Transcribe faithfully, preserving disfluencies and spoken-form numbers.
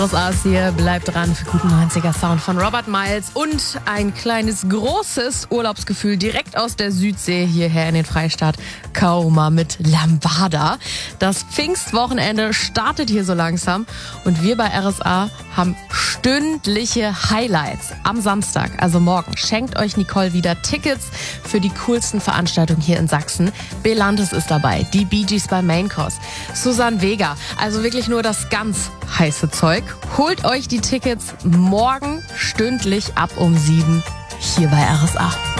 R S A ist hier, bleibt dran für guten neunziger Sound von Robert Miles und ein kleines, großes Urlaubsgefühl direkt aus der Südsee hierher in den Freistaat Kauma mit Lambada. Das Pfingstwochenende startet hier so langsam und wir bei R S A haben stündliche Highlights am Samstag, also morgen. Schenkt euch Nicole wieder Tickets für die coolsten Veranstaltungen hier in Sachsen. Belantes ist dabei, die Bee Gees bei Main Course, Susanne Vega, also wirklich nur das ganz heiße Zeug. Holt euch die Tickets morgen stündlich ab um sieben hier bei R S A.